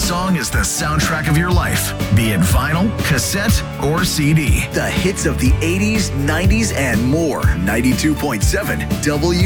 song is the soundtrack of your life, be it vinyl, cassette, or CD. The hits of the 80s, 90s, and more. 92.7 W.